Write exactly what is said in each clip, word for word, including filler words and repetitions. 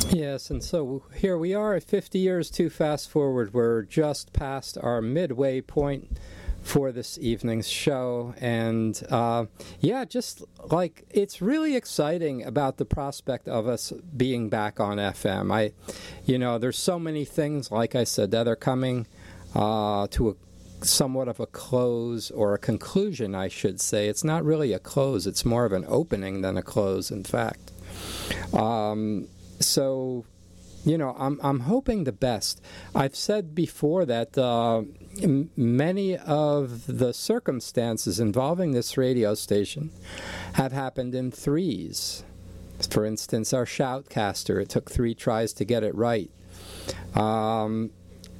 Yes, and so here we are at fifty years too fast forward. We're just past our midway point for this evening's show, and uh, yeah, just like it's really exciting about the prospect of us being back on F M. I, you know, there's so many things, like I said, that are coming uh, to a somewhat of a close, or a conclusion, I should say. It's not really a close, it's more of an opening than a close, in fact. Um, so, you know, I'm I'm hoping the best. I've said before that uh, m- many of the circumstances involving this radio station have happened in threes. For instance, our Shoutcaster, it took three tries to get it right. Um,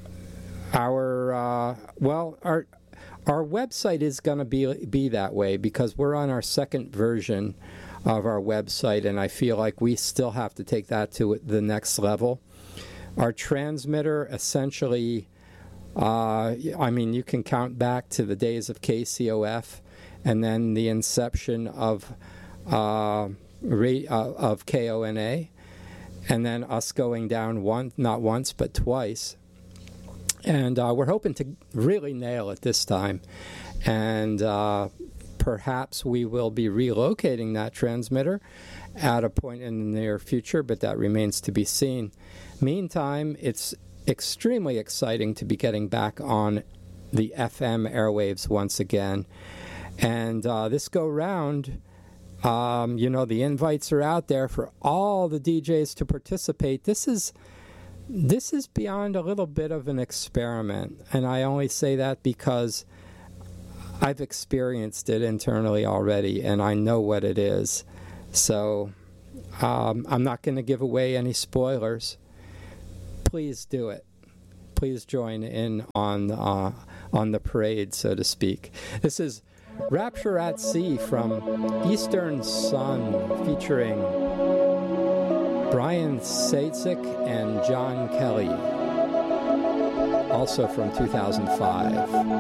our uh, well, our our website is going to be be that way because we're on our second version of our website, and I feel like we still have to take that to the next level. Our transmitter, essentially, uh, I mean, you can count back to the days of K C O F, and then the inception of uh, re, uh, of K O N A, and then us going down one, not once but twice. And uh, we're hoping to really nail it this time, and uh, perhaps we will be relocating that transmitter at a point in the near future, but that remains to be seen. Meantime, it's extremely exciting to be getting back on the F M airwaves once again. And uh, this go-round, um, you know, the invites are out there for all the D Js to participate. This is this is beyond a little bit of an experiment, and I only say that because I've experienced it internally already, and I know what it is. So um, I'm not going to give away any spoilers. Please do it. Please join in on uh, on the parade, so to speak. This is Rapture at Sea from Eastern Sun, featuring Brian Satzik and John Kelly, also from two thousand five.